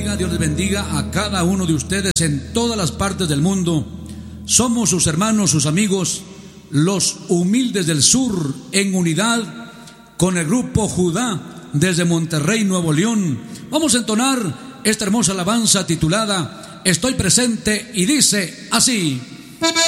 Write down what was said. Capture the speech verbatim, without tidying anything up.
bendiga, Dios les bendiga a cada uno de ustedes en todas las partes del mundo. Somos sus hermanos, sus amigos, los humildes del sur, en unidad con el grupo Judá desde Monterrey, Nuevo León. Vamos a entonar esta hermosa alabanza titulada Estoy presente, y dice así: